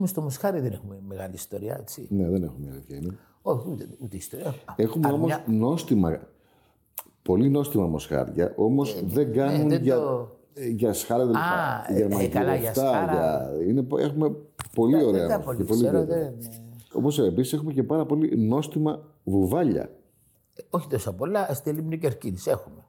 Εμείς στο μοσχάρι δεν έχουμε μεγάλη ιστορία, έτσι. Ναι, δεν έχουμε αλήθεια είναι. Όχι, ούτε ιστορία. Έχουμε όμως νόστιμα, πολύ νόστιμα μοσχάρια, όμως δεν κάνουν για σχάρα τελικά. Καλά, για σχάρα. Έχουμε πολύ ωραία. Δεν τα πολύ ξέρω. Όπως επίσης έχουμε και πάρα πολύ νόστιμα βουβάλια. Όχι τόσο πολλά, στη Λίμνη Κερκίνης έχουμε.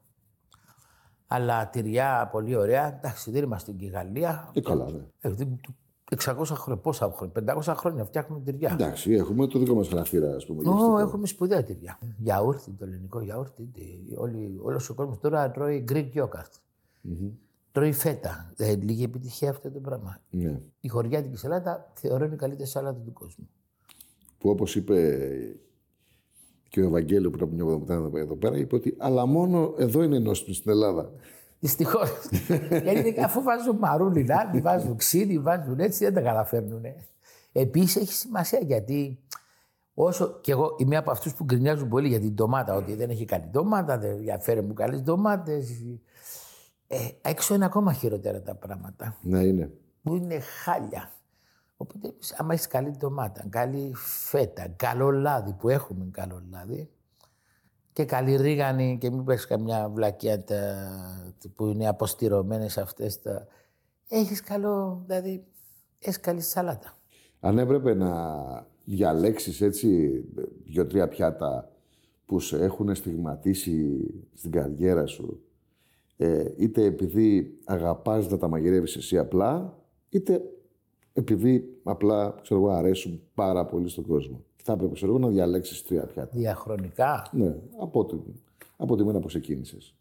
Αλλά τυριά πολύ ωραία. Εντάξει, δεν είμαστε και η Γαλλία. Καλά, ναι. 600 χρόνια, πόσα χρόνια, 500 χρόνια φτιάχνουμε τυριά. Εντάξει, έχουμε το δικό μας χαρακτήρα, ας πούμε. Έχουμε σπουδαία τυριά. Γιαούρτι, το ελληνικό γιαούρτι. Όλος ο κόσμος τώρα τρώει Greek yogurt. Τρώει φέτα. Λίγη επιτυχία αυτό το πράγμα. Ναι. Η χωριάτικη σαλάτα θεωρώ είναι η καλύτερη σαλάτα του κόσμου. Που όπως είπε και ο Ευαγγέλιο πριν από μια εβδομάδα εδώ πέρα, είπε ότι αλλά μόνο εδώ είναι νόστιμη στην Ελλάδα. Δυστυχώς. Γιατί αφού βάζουν μαρούλινα, βάζουν ξύδι, βάζουν έτσι, δεν τα καταφέρνουν. Επίσης έχει σημασία γιατί όσο και εγώ είμαι από αυτούς που γκρινιάζουν πολύ για την ντομάτα, ότι δεν έχει καλή ντομάτα, δεν φέρε μου καλές ντομάτες. Έξω είναι ακόμα χειρότερα τα πράγματα. Ναι, είναι. Που είναι χάλια. Οπότε, άμα έχει καλή ντομάτα, καλή φέτα, καλό λάδι που έχουμε καλό λάδι και καλή ρίγανη και μην πες καμιά βλακιά που είναι αποστηρωμένες αυτές. Έχεις καλό, δηλαδή, έχεις καλή σαλάτα. Αν έπρεπε να διαλέξεις έτσι 2-3 πιάτα που σε έχουν στιγματίσει στην καριέρα σου, είτε επειδή αγαπάς να τα μαγειρεύεις εσύ απλά, είτε επειδή απλά, ξέρω εγώ, αρέσουν πάρα πολύ στον κόσμο. Θα έπρεπε, ξέρω εγώ, να διαλέξεις 3 πιάτα. Διαχρονικά. Ναι, από τη μέρα που ξεκίνησες.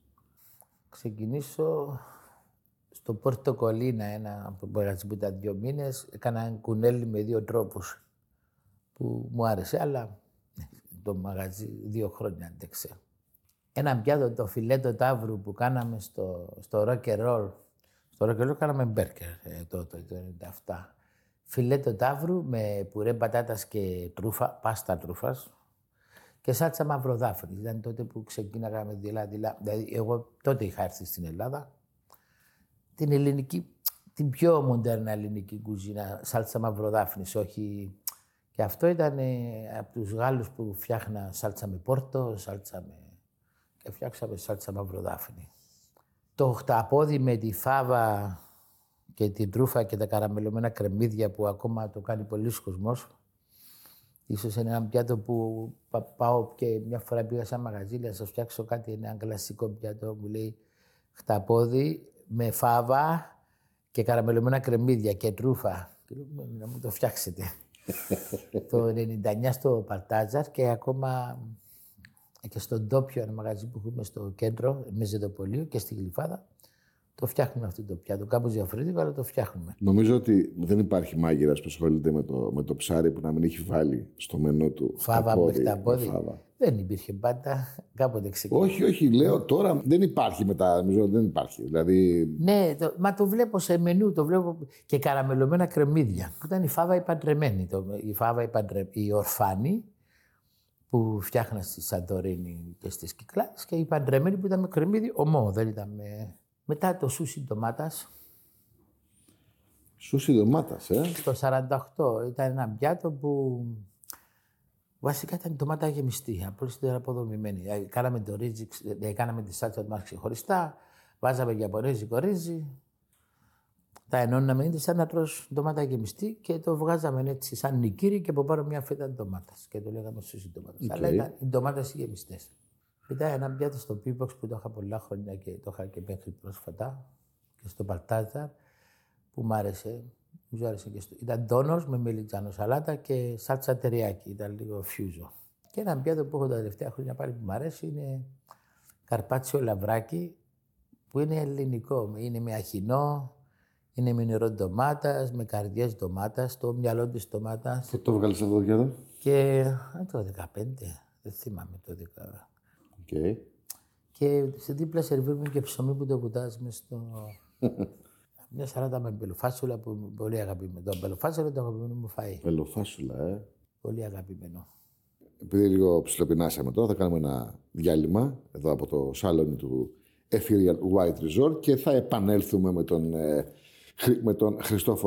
Ξεκινήσω στο Πόρτο Κολίνα, ένα μαγαζί που ήταν 2 μήνες. Έκανα ένα κουνέλι με 2 τρόπους που μου άρεσε, αλλά το μαγαζί 2 χρόνια άντεξε. Ένα πιάτο, το φιλέτο ταύρου που κάναμε στο Rock and Roll. Στο Rock and Roll κάναμε μπέρκερ τότε, το 97. Φιλέτο ταύρου με πουρέ πατάτας και τρούφα, πάστα τρούφας και σάλτσα μαυροδάφνη. Ήταν τότε που ξεκίναγα με δειλά-δειλά. Δηλαδή, εγώ τότε είχα έρθει στην Ελλάδα. Την ελληνική, την πιο μοντέρνα ελληνική κουζίνα, σάλτσα μαυροδάφνης, όχι. Και αυτό ήταν από τους Γάλλους που φτιάχνα σάλτσα με πόρτο, και φτιάξαμε σάλτσα μαυροδάφνη. Το χταπόδι με τη φάβα και την τρούφα και τα καραμελωμένα κρεμμύδια που ακόμα το κάνει πολλοί κόσμος. Ίσως είναι ένα πιάτο που πάω και μια φορά πήγα σε ένα μαγαζί, να σας φτιάξω κάτι, ένα κλασικό πιάτο, μου λέει χταπόδι με φάβα και καραμελωμένα κρεμμύδια και τρούφα. Και λέω, να μου το φτιάξετε. Το 99 στο Παλτάζαρ και ακόμα και στον Τόπιο, ένα μαγαζί που έχουμε στο κέντρο, με Ζετοπολείο και στη Γλυφάδα, το φτιάχνουμε αυτό το πιάτο. Κάπως διαφορετικό, αλλά το φτιάχνουμε. Νομίζω ότι δεν υπάρχει μάγειρας που ασχολείται με το ψάρι που να μην έχει βάλει στο μενού του φάβα με χταπόδι. Δεν υπήρχε πάντα. Κάποτε ξεκίνησε. Όχι, λέω τώρα δεν υπάρχει μετά. Νομίζω δεν υπάρχει. Δηλαδή... Ναι, μα το βλέπω σε μενού, το βλέπω και καραμελωμένα κρεμμύδια. Που ήταν η φάβα η παντρεμένη. Η φάβα η ορφάνη που φτιάχνα στη Σαντορίνη και στις Κυκλάδες και η παντρεμένη που ήταν με κρεμμύδι ομό, δεν ήταν με... Μετά το σούσι ντομάτας. Σούσι ντομάτας, Στο 48 ήταν ένα πιάτο που βασικά ήταν ντομάτα γεμιστή, απλώς ήταν αποδομημένη. Κάναμε το ρύζι, κάναμε τη σάλτσα του μας ξεχωριστά, βάζαμε γιαπωνέζικο ρύζι, τα ενώναμε, είναι σαν να τρως ντομάτα γεμιστή και το βγάζαμε έτσι σαν νικήρι και από πάνω μια φέτα ντομάτας και το λέγαμε σούσι ντομάτας. Αλλά ήταν οι ντομάτες γεμιστές. Ήταν ένα πιάτο στο P-Box που το είχα πολλά χρόνια και το είχα και μέχρι πρόσφατα και στο Παλτάζαρ που μ' άρεσε. Μου άρεσε και ήταν τόνος με μελιτζάνο σαλάτα και σάλτσα τεριάκι. Ήταν λίγο φιούζο. Και ένα πιάτο που έχω τα τελευταία χρόνια πάλι που μ' αρέσει είναι καρπάτσιο λαβράκι που είναι ελληνικό. Είναι με αχινό, είναι με νερό ντομάτας, με καρδιές ντομάτας, το μυαλό της ντομάτας. Πού το βγάλεις αυτό το πιάτο? Και το 15, δεν θυμάμαι το 15. Okay. Και σε δίπλα σερβίρουμε και ψωμί που το κουτάς μες στο... Μια σαλάτα με μπελοφάσουλα που είναι πολύ αγαπημένο. Το μπελοφάσουλα είναι το αγαπημένο μου φαΐ. Μπελοφάσουλα, Πολύ αγαπημένο. Επειδή λίγο ψιλοπεινάσαμε τώρα, θα κάνουμε ένα διάλειμμα εδώ από το σάλονι του Ethereal White Resort και θα επανέλθουμε με τον Χριστόφορο